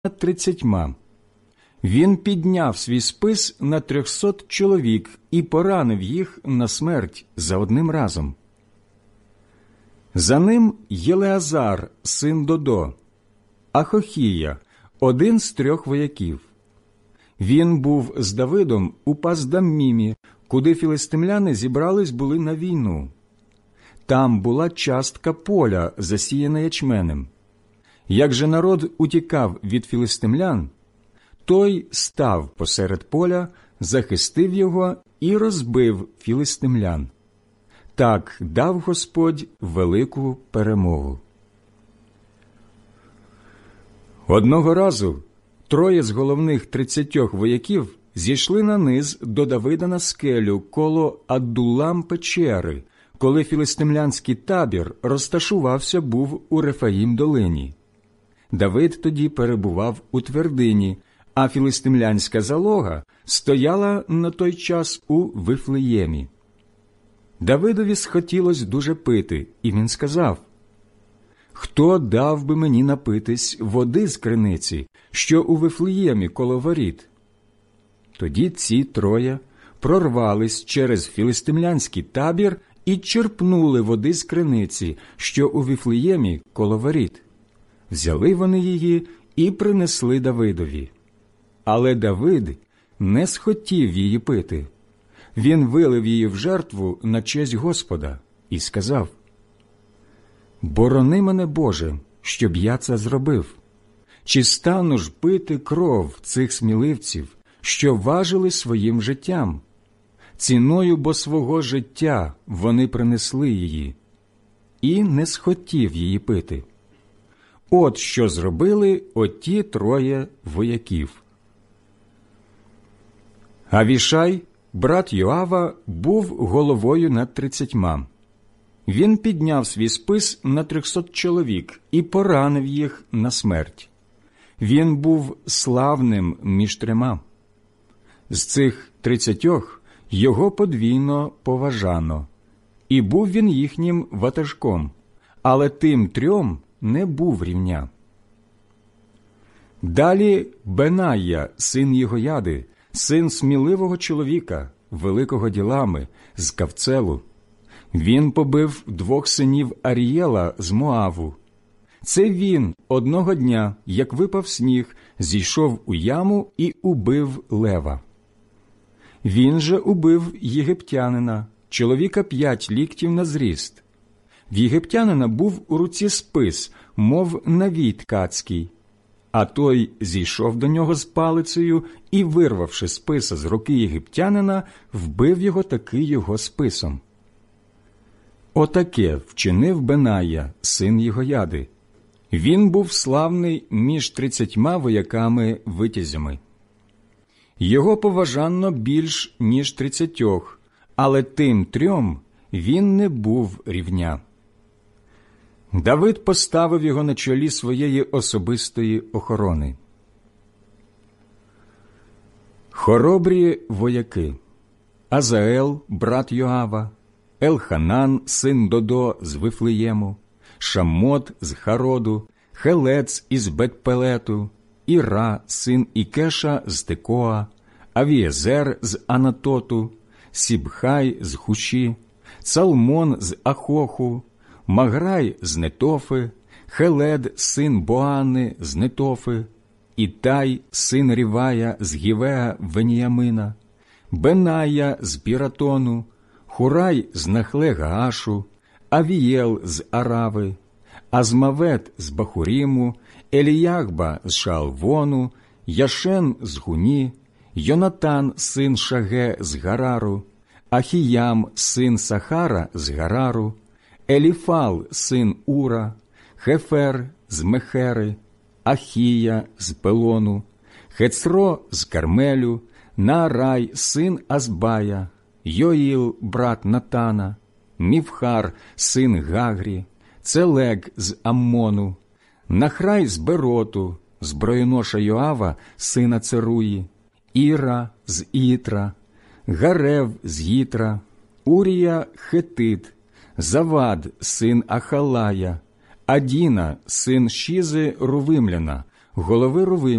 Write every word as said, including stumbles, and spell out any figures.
над тридцятьма. Він підняв свій спис на трьохсот чоловік і поранив їх на смерть за одним разом. За ним Єлеазар, син Додо, Ахохія, один з трьох вояків. Він був з Давидом у Пасдаммімі, куди філистимляни зібрались були на війну. Там була частка поля, засіяна ячменем. Як же народ утікав від філистимлян, той став посеред поля, захистив його і розбив філистимлян. Так дав Господь велику перемогу. Одного разу троє з головних тридцятьох вояків зійшли на низ до Давида на скелю коло Адулам печери, коли філистимлянський табір розташувався був у Рефаїм-долині. Давид тоді перебував у твердині, а філистимлянська залога стояла на той час у Вифлеємі. Давидові схотілось дуже пити, і він сказав: «Хто дав би мені напитись води з криниці, що у Вифлеємі коло воріт?» Тоді ці троє прорвались через філистимлянський табір і черпнули води з криниці, що у Вифлеємі коло воріт. Взяли вони її і принесли Давидові. Але Давид не схотів її пити. Він вилив її в жертву на честь Господа і сказав: «Борони мене, Боже, щоб я це зробив. Чи стану ж пити кров цих сміливців, що важили своїм життям? Ціною бо свого життя вони принесли її». І не схотів її пити. От що зробили оті троє вояків. Авішай, брат Йоава, був головою над тридцятьма. Він підняв свій спис на трьохсот чоловік і поранив їх на смерть. Він був славним між трьома. З цих тридцятьох його подвійно поважано, і був він їхнім ватажком, але тим трьом не був рівня. Далі Бенаїя, син Єгояди, син сміливого чоловіка, великого ділами, з Кавцелу. Він побив двох синів Арієла з Моаву. Це він одного дня, як випав сніг, зійшов у яму і убив лева. Він же убив єгиптянина, чоловіка п'ять ліктів на зріст. В єгиптянина був у руці спис, мов навій ткацький. А той зійшов до нього з палицею і, вирвавши списа з руки єгиптянина, вбив його таки його списом. Отаке вчинив Бенаїя, син Єгояди. Він був славний між тридцятьма вояками-витязями. Його поважано більш, ніж тридцятьох, але тим трьом він не був рівня. Давид поставив його на чолі своєї особистої охорони. Хоробрі вояки: Азаел, брат Йоава, Елханан, син Додо з Вифлеєму, Шаммот з Хароду, Хелец із Бетпелету, Іра, син Ікеша з Текоа, Авієзер з Анатоту, Сібхай з Хуші, Цалмон з Ахоху, Маграй з Нетофи, Хелед, син Боани з Нетофи, Ітай, син Рівая з Гівеа Веніямина, Бенаїя з Піратону, Хурай з Нахле-Гаашу, Авієл з Арави, Азмавет з Бахуріму, Еліяхба з Шаалвону, Яшен з Гуні, Йонатан, син Шаге з Гарару, Ахіям, син Сахара з Гарару, Еліфал, син Ура, Хефер з Мехери, Ахія з Пелону, Хецро з Кармелю, Наарай, син Азбая, Йоїл, брат Натана, Мівхар, син Гагрі, Целег з Аммону, Нахрай з Бероту, зброєноша Йоава, сина Церуї, Іра з Ітра, Гарев з Їтра, Урія Хетит, Завад, син Ахалая, Адіна, син Шізи Рувимляна, голови Рувимові,